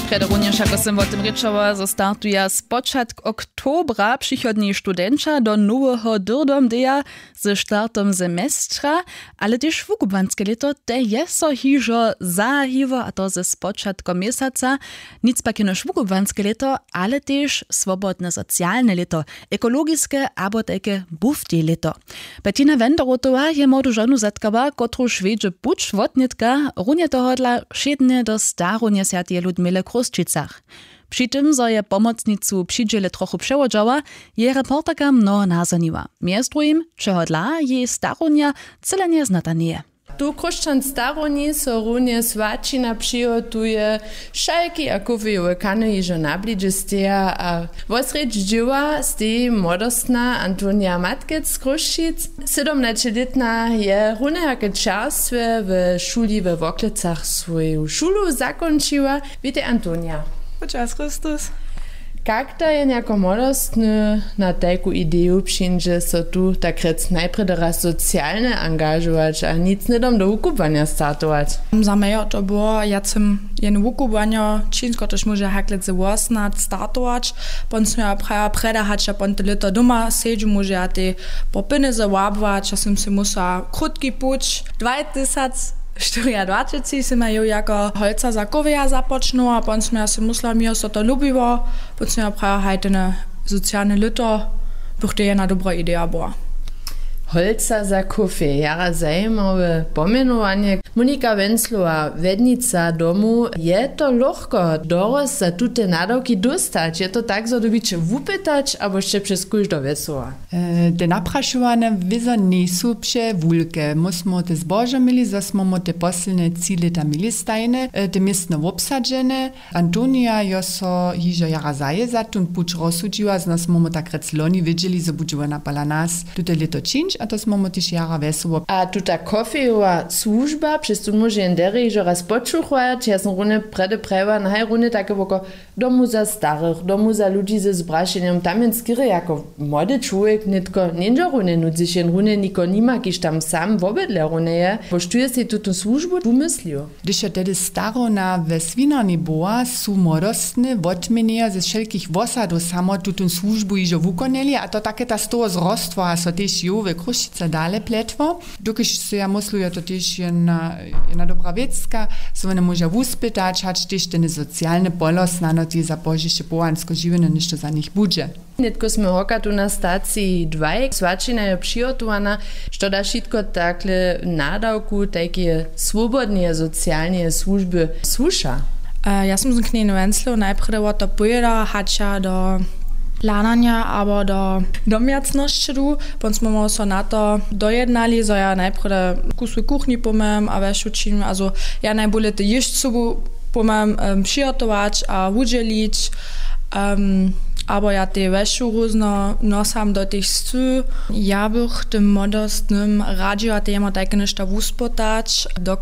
Również ako som o tym rečovala, startuje z początku oktobra przychodni studenča do nowego dyrdomdeja ze startom semestra, ale też wukubanskie leto te je so hižo zahiwo, a to ze spočatkom mjesaca, nic pak jenož wukubanskie leto, ale też swobodne socjalne leto, ekologiske abo takie bufti leto. Bettina Wenderotowa je młodu żonu zatkała, kotruž vedže puč wotnitka, runie tohodla šedne do staroniesiatie Ludmile Kruščicach. Przy tym, że je pomocnicu przydziele trochu przełodziała, je reporterka mnoho nazaniła. Między drugim, czego dla jej staronia cyle nie znata nie. Tu Kruščan staroni so runie svačina přihotuje šajki a kofejowe kany ižo nabliže steja a vosreč dživa steji modostna Antonia Matkec z Kruščic. 17-letna je runehake čerstve w šuli we Woklecach svoju šulu zakončiła. Vite Antonia. Počas Christus. Jak to je jako modostny na taką ideju przyjdzie so tu tak rec najpierw socjalne angażować, a nic nie dom do ukupania startować? Za mnie to było, ja jsem jen ukupania, činsko też może hakle ze własna startować, potem ja praja predahać, a potem lito doma siedziu może ja te popiny załabować, a jsem si musela krótki puć, 2024 jsem jo jako holca za koveja započnula, a potem ja si musela mi so to lubiło, potem ja praja hajte na socialne lito, bychte jedna dobra idea była. Holca za kofie, jara zajímavé pomenowanie. Monika Wenzlova, vednica domu, je to ľahko dorost za tute nadawki dostać? Je to tak, że dobicie wupytać, albo jeszcze przez kóż do wesoła? Te napraszowane wizo nie są psie wulke. Musimy te zboże mieli, zasmo te posilne cile tam mieli stajne, te miestno obsadzene. Antonia jo so hižo jara zaje za tun puč rozsudziła, z nas smo tak rec loni widzieli, że budziła napala nas tute leto činč, a to smo też jara wesoło. A tuta kofejowa służba, przez tu może jenderi, że raz počuchwać, ja sam runę predeprewa, na haj runę takie woko domu za starych, domu za ludzi ze zbraszeniem, tam jen skiery jako młody człowiek, nitko ninja runę nudzi się runę niko nima, kiż tam sam w obydle runę je, poštuje si tutą służbu umyslił. Když je tedy starona ve Svinarni była, są modostne odmienia ze wszelkich wosadów samo tutą służbu iżo wukoneli, a to takie ta stoło zrostwo, a so też jo we Kruščice dale pletwo. Dokiż so ja myślę, to też jedna dobra wiecka, so one może wuspytać, hać też ten socjalny polos na noty za pożycie połansko żywione, niż to za nich budże. Netko sme hoka tu na stacji 2, svačina je přihotowana, što da šitko takle nadawku, takie swobodne socjalne służby słuša. Ja som z Kninu Wenzlov najprv o to pojeda, hača do planania albo do domiacności, potem smo so na to dojednali, że ja najpierw kusy kuchni pomem, a wiesz uczym, also ja najbolej te jeźdźcu pomem przygotować a udzielić, aber ja te weszu różno nosam do tych stu. Ja bych tym modostnym radziła, te jemu takie nieszta wuspotać,